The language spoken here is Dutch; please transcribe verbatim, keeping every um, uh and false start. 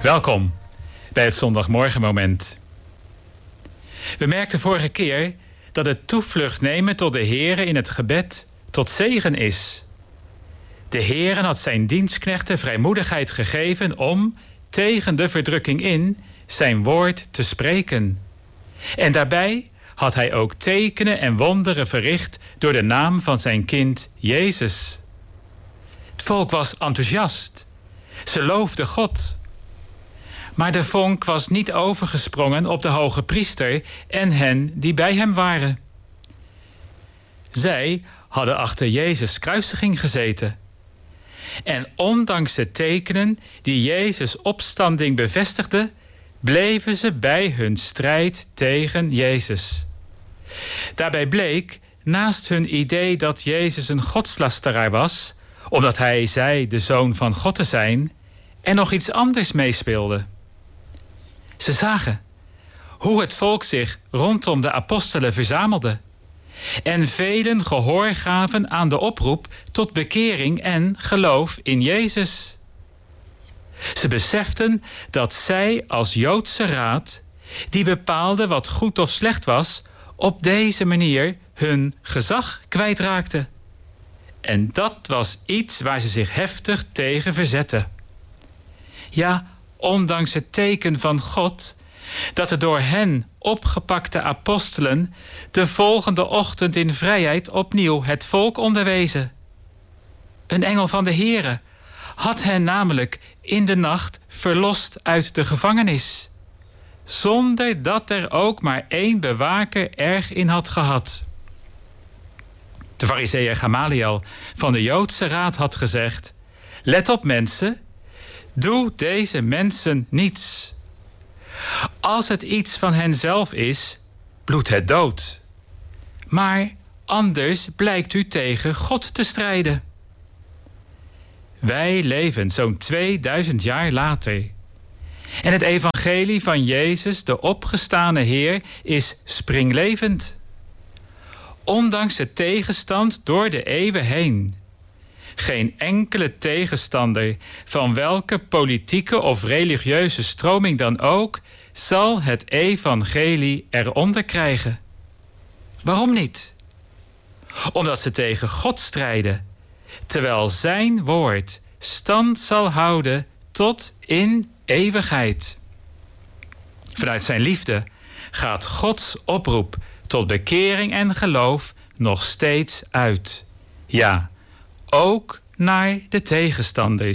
Welkom bij het zondagmorgenmoment. We merkten vorige keer dat het toevlucht nemen tot de Heere in het gebed tot zegen is. De Heere had zijn dienstknechten vrijmoedigheid gegeven om, tegen de verdrukking in, zijn woord te spreken. En daarbij had hij ook tekenen en wonderen verricht door de naam van zijn kind Jezus. Het volk was enthousiast. Ze loofden God. Maar de vonk was niet overgesprongen op de hoge priester en hen die bij hem waren. Zij hadden achter Jezus' kruisiging gezeten. En ondanks de tekenen die Jezus' opstanding bevestigden, bleven ze bij hun strijd tegen Jezus. Daarbij bleek, naast hun idee dat Jezus een godslasteraar was, omdat hij zei de zoon van God te zijn, er nog iets anders meespeelde. Ze zagen hoe het volk zich rondom de apostelen verzamelde en velen gehoor gaven aan de oproep tot bekering en geloof in Jezus. Ze beseften dat zij als Joodse raad, die bepaalde wat goed of slecht was, op deze manier hun gezag kwijtraakten. En dat was iets waar ze zich heftig tegen verzetten. Ja, ondanks het teken van God, dat de door hen opgepakte apostelen de volgende ochtend in vrijheid opnieuw het volk onderwezen. Een engel van de Heere had hen namelijk in de nacht verlost uit de gevangenis, zonder dat er ook maar één bewaker erg in had gehad. De farizeeër Gamaliel van de Joodse raad had gezegd: let op mensen, doe deze mensen niets. Als het iets van henzelf is, bloedt het dood. Maar anders blijkt u tegen God te strijden. Wij leven zo'n tweeduizend jaar later. En het evangelie van Jezus, de opgestane Heer, is springlevend. Ondanks de tegenstand door de eeuwen heen. Geen enkele tegenstander, van welke politieke of religieuze stroming dan ook, zal het evangelie eronder krijgen. Waarom niet? Omdat ze tegen God strijden, terwijl zijn woord stand zal houden tot in eeuwigheid. Vanuit zijn liefde gaat Gods oproep tot bekering en geloof nog steeds uit. Ja, ook naar de tegenstanders.